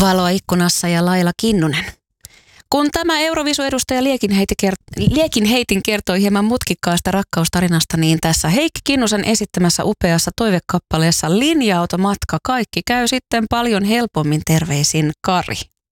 Valoa ikkunassa ja Laila Kinnunen. Kun tämä Eurovisu-edustaja Liekinheitin kertoi hieman mutkikkaasta rakkaustarinasta, niin tässä Heikki Kinnusen esittämässä upeassa toivekappaleessa Linja-automatka kaikki käy sitten paljon helpommin. Terveisin Kari.